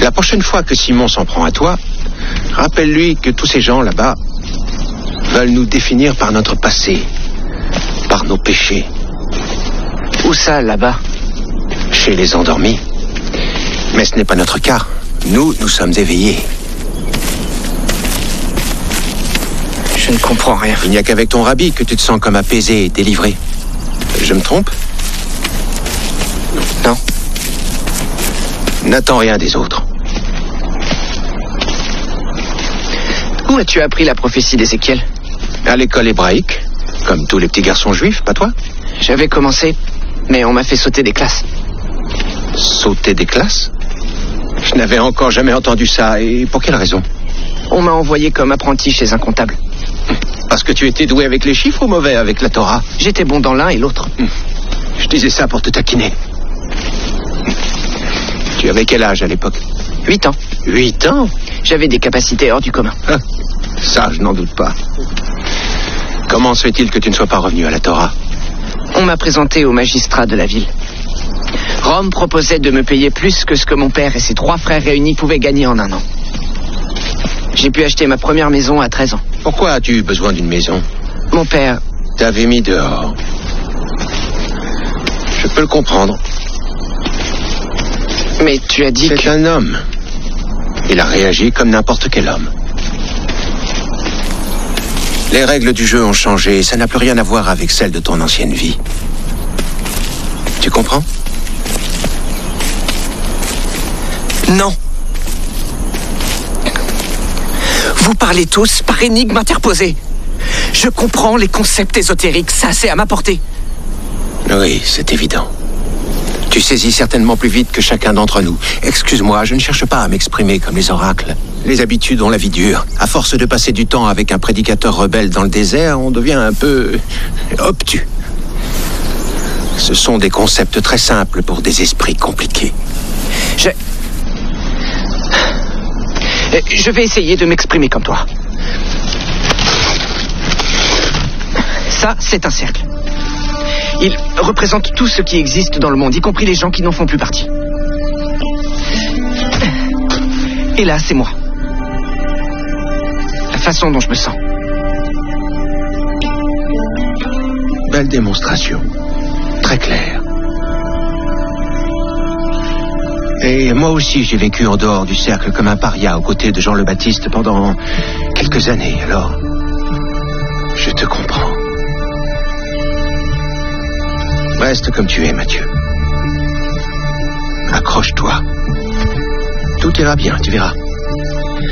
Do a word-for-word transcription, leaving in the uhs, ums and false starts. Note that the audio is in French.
La prochaine fois que Simon s'en prend à toi, rappelle-lui que tous ces gens là-bas veulent nous définir par notre passé, par nos péchés. Où ça, là-bas? Chez les endormis. Mais ce n'est pas notre cas. Nous, nous sommes éveillés. Je ne comprends rien. Il n'y a qu'avec ton rabbi que tu te sens comme apaisé et délivré. Je me trompe? Non. N'attends rien des autres. Où as-tu appris la prophétie d'Ézéchiel? À l'école hébraïque, comme tous les petits garçons juifs, pas toi? J'avais commencé, mais on m'a fait sauter des classes. Sauter des classes? Je n'avais encore jamais entendu ça, et pour quelle raison? On m'a envoyé comme apprenti chez un comptable. Parce que tu étais doué avec les chiffres ou mauvais avec la Torah? J'étais bon dans l'un et l'autre. Je disais ça pour te taquiner. Tu avais quel âge à l'époque? Huit ans. Huit ans? J'avais des capacités hors du commun. Ah, ça, je n'en doute pas. Comment se fait-il que tu ne sois pas revenu à la Torah? On m'a présenté au magistrat de la ville. Rome proposait de me payer plus que ce que mon père et ses trois frères réunis pouvaient gagner en un an. J'ai pu acheter ma première maison à treize ans. Pourquoi as-tu eu besoin d'une maison? Mon père... T'avait mis dehors. Je peux le comprendre. Mais tu as dit que... C'est un homme. Il a réagi comme n'importe quel homme. Les règles du jeu ont changé, ça n'a plus rien à voir avec celles de ton ancienne vie. Tu comprends? Non. Vous parlez tous par énigme interposée. Je comprends les concepts ésotériques, ça c'est à ma portée. Oui, c'est évident. Tu saisis certainement plus vite que chacun d'entre nous. Excuse-moi, je ne cherche pas à m'exprimer comme les oracles. Les habitudes ont la vie dure. À force de passer du temps avec un prédicateur rebelle dans le désert, on devient un peu obtus. Ce sont des concepts très simples pour des esprits compliqués. Je... Je vais essayer de m'exprimer comme toi. Ça, c'est un cercle. Il représente tout ce qui existe dans le monde, y compris les gens qui n'en font plus partie. Et là, c'est moi. La façon dont je me sens. Belle démonstration. Très claire. Et moi aussi, j'ai vécu en dehors du cercle comme un paria aux côtés de Jean le Baptiste pendant quelques années, alors je te comprends. Reste comme tu es, Mathieu. Accroche-toi. Tout ira bien, tu verras.